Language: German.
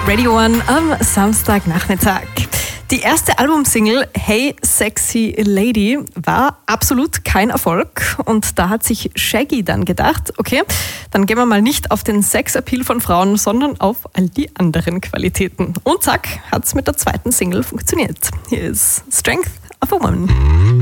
Radio One am Samstagnachmittag. Die erste Albumsingle Hey Sexy Lady war absolut kein Erfolg und da hat sich Shaggy dann gedacht, okay, dann gehen wir mal nicht auf den Sexappeal von Frauen, sondern auf all die anderen Qualitäten. Und zack, hat's mit der zweiten Single funktioniert. Hier ist Strength of a Woman.